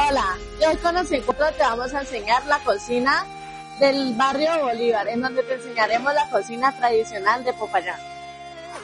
Hola, yo con los encuentros te vamos a enseñar la cocina del barrio Bolívar, en donde te enseñaremos la cocina tradicional de Popayán.